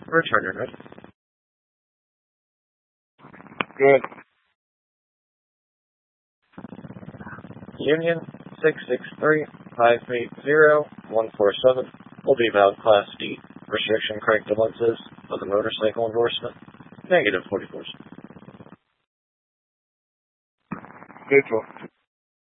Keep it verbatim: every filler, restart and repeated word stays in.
Return your note. Good. Union six six three five eight zero one four seven will be valid Class D. Restriction crank deluxes of the motorcycle endorsement. Negative forty-four. Neutral.